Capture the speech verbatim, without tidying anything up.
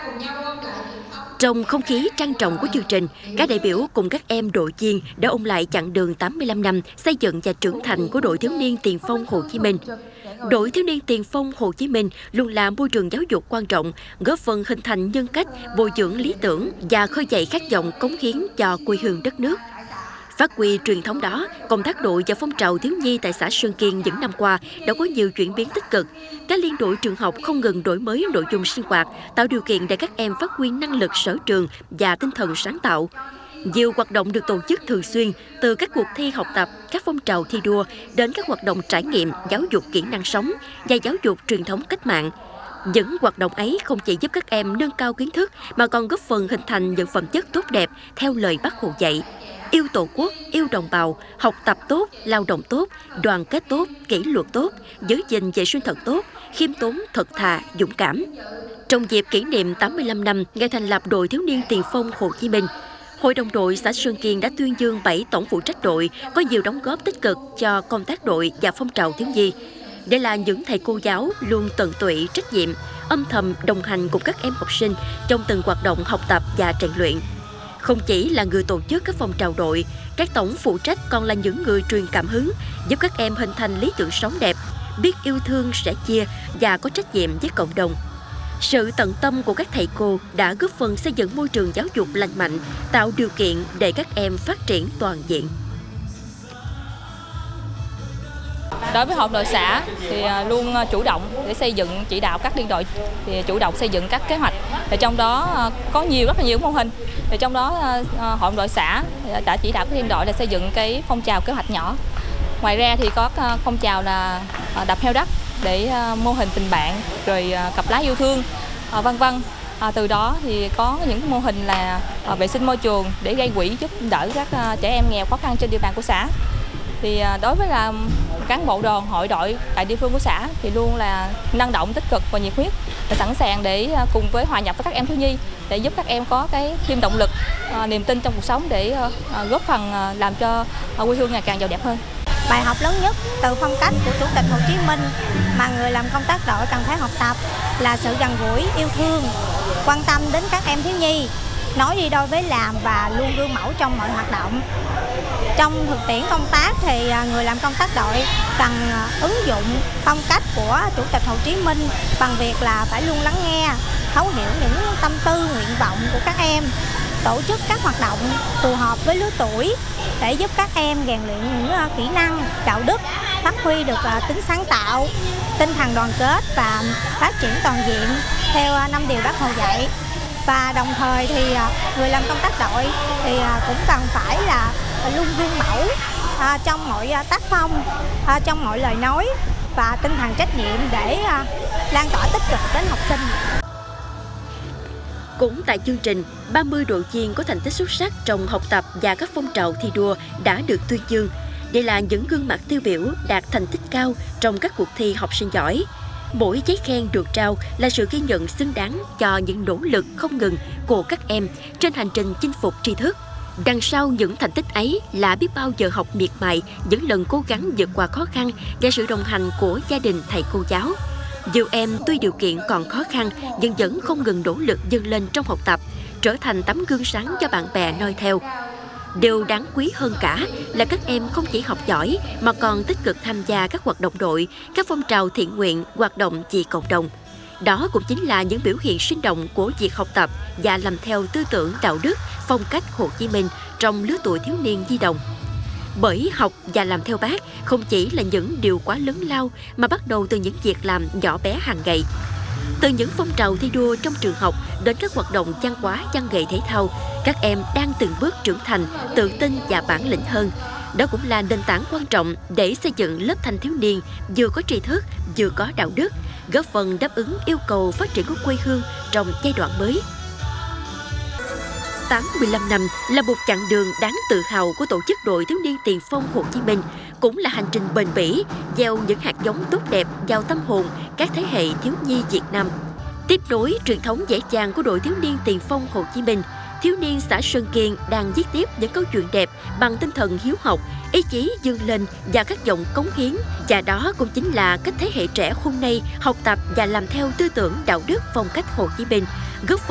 Trong không khí trang trọng của chương trình, các đại biểu cùng các em đội viên đã ôn lại chặng đường tám mươi lăm năm xây dựng và trưởng thành của đội thiếu niên tiền phong Hồ Chí Minh. Đội thiếu niên tiền phong Hồ Chí Minh luôn là môi trường giáo dục quan trọng, góp phần hình thành nhân cách, bồi dưỡng lý tưởng và khơi dậy khát vọng cống hiến cho quê hương đất nước. Phát huy truyền thống đó, công tác đội và phong trào thiếu nhi tại xã Sơn Kiên những năm qua đã có nhiều chuyển biến tích cực. Các liên đội trường học không ngừng đổi mới nội dung sinh hoạt, tạo điều kiện để các em phát huy năng lực sở trường và tinh thần sáng tạo. Nhiều hoạt động được tổ chức thường xuyên, từ các cuộc thi học tập, các phong trào thi đua đến các hoạt động trải nghiệm, giáo dục kỹ năng sống và giáo dục truyền thống cách mạng. Những hoạt động ấy không chỉ giúp các em nâng cao kiến thức mà còn góp phần hình thành những phẩm chất tốt đẹp theo lời Bác Hồ dạy: yêu Tổ quốc, yêu đồng bào, học tập tốt, lao động tốt, đoàn kết tốt, kỷ luật tốt, giữ gìn vệ sinh thật tốt, khiêm tốn, thật thà, dũng cảm. Trong dịp kỷ niệm tám mươi lăm năm ngày thành lập đội thiếu niên tiền phong Hồ Chí Minh, Hội đồng đội xã Sơn Kiên đã tuyên dương bảy tổng phụ trách đội có nhiều đóng góp tích cực cho công tác đội và phong trào thiếu nhi. Đây là những thầy cô giáo luôn tận tụy, trách nhiệm, âm thầm đồng hành cùng các em học sinh trong từng hoạt động học tập và rèn luyện. Không chỉ là người tổ chức các phong trào đội, các tổng phụ trách còn là những người truyền cảm hứng, giúp các em hình thành lý tưởng sống đẹp, biết yêu thương, sẻ chia và có trách nhiệm với cộng đồng. Sự tận tâm của các thầy cô đã góp phần xây dựng môi trường giáo dục lành mạnh, tạo điều kiện để các em phát triển toàn diện. Đối với hội đội xã thì luôn chủ động để xây dựng, chỉ đạo các liên đội thì chủ động xây dựng các kế hoạch. Thì trong đó có nhiều rất là nhiều mô hình. Thì trong đó hội đội xã đã chỉ đạo các liên đội là xây dựng cái phong trào kế hoạch nhỏ. Ngoài ra thì có phong trào là đập heo đất để mô hình tình bạn, rồi cặp lá yêu thương, vân vân. À, từ đó thì có những mô hình là à, vệ sinh môi trường để gây quỹ giúp đỡ các à, trẻ em nghèo khó khăn trên địa bàn của xã. Thì à, đối với là cán bộ đoàn hội đội tại địa phương của xã thì luôn là năng động, tích cực và nhiệt huyết, và sẵn sàng để à, cùng với hòa nhập với các em thiếu nhi để giúp các em có cái thêm động lực, à, niềm tin trong cuộc sống để à, góp phần à, làm cho à, quê hương ngày càng giàu đẹp hơn. Bài học lớn nhất từ phong cách của Chủ tịch Hồ Chí Minh mà người làm công tác đội cần phải học tập là sự gần gũi, yêu thương, quan tâm đến các em thiếu nhi, nói đi đôi với làm và luôn gương mẫu trong mọi hoạt động. Trong thực tiễn công tác thì người làm công tác đội cần ứng dụng phong cách của Chủ tịch Hồ Chí Minh bằng việc là phải luôn lắng nghe, thấu hiểu những tâm tư, nguyện vọng của các em, tổ chức các hoạt động phù hợp với lứa tuổi để giúp các em rèn luyện những kỹ năng, đạo đức, phát huy được tính sáng tạo, tinh thần đoàn kết và phát triển toàn diện theo năm điều Bác Hồ dạy. Và đồng thời thì người làm công tác đội thì cũng cần phải là luôn gương mẫu trong mọi tác phong, trong mọi lời nói và tinh thần trách nhiệm để lan tỏa tích cực đến học sinh. Cũng tại chương trình, ba mươi đội viên có thành tích xuất sắc trong học tập và các phong trào thi đua đã được tuyên dương. Đây là những gương mặt tiêu biểu đạt thành tích cao trong các cuộc thi học sinh giỏi. Mỗi giấy khen được trao là sự ghi nhận xứng đáng cho những nỗ lực không ngừng của các em trên hành trình chinh phục tri thức. Đằng sau những thành tích ấy là biết bao giờ học miệt mài, những lần cố gắng vượt qua khó khăn và sự đồng hành của gia đình, thầy cô giáo. Nhiều em tuy điều kiện còn khó khăn nhưng vẫn không ngừng nỗ lực vươn lên trong học tập, trở thành tấm gương sáng cho bạn bè noi theo. Điều đáng quý hơn cả là các em không chỉ học giỏi mà còn tích cực tham gia các hoạt động đội, các phong trào thiện nguyện, hoạt động vì cộng đồng. Đó cũng chính là những biểu hiện sinh động của việc học tập và làm theo tư tưởng, đạo đức, phong cách Hồ Chí Minh trong lứa tuổi thiếu niên nhi đồng. Bởi học và làm theo Bác không chỉ là những điều quá lớn lao mà bắt đầu từ những việc làm nhỏ bé hàng ngày. Từ những phong trào thi đua trong trường học đến các hoạt động văn hóa, văn nghệ thể thao, các em đang từng bước trưởng thành, tự tin và bản lĩnh hơn. Đó cũng là nền tảng quan trọng để xây dựng lớp thanh thiếu niên vừa có tri thức, vừa có đạo đức, góp phần đáp ứng yêu cầu phát triển của quê hương trong giai đoạn mới. tám mươi lăm năm là một chặng đường đáng tự hào của tổ chức đội thiếu niên tiền phong Hồ Chí Minh, cũng là hành trình bền bỉ, gieo những hạt giống tốt đẹp vào tâm hồn các thế hệ thiếu nhi Việt Nam. Tiếp nối truyền thống dễ dàng của đội thiếu niên tiền phong Hồ Chí Minh, thiếu niên xã Sơn Kiên đang viết tiếp những câu chuyện đẹp bằng tinh thần hiếu học, ý chí vươn lên và khát vọng cống hiến. Và đó cũng chính là cách thế hệ trẻ hôm nay học tập và làm theo tư tưởng, đạo đức, phong cách Hồ Chí Minh, góp phần